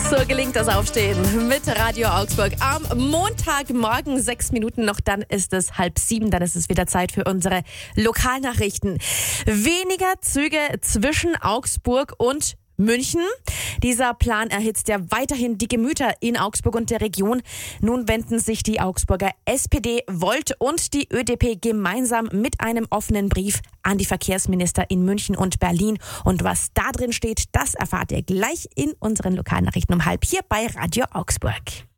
So gelingt das Aufstehen mit Radio Augsburg am Montagmorgen. 6 Minuten noch, dann ist es 6:30. Dann ist es wieder Zeit für unsere Lokalnachrichten. Weniger Züge zwischen Augsburg und München. Dieser Plan erhitzt ja weiterhin die Gemüter in Augsburg und der Region. Nun wenden sich die Augsburger SPD, Volt und die ÖDP gemeinsam mit einem offenen Brief an die Verkehrsminister in München und Berlin. Und was da drin steht, das erfahrt ihr gleich in unseren Lokalnachrichten um 6:30 hier bei Radio Augsburg.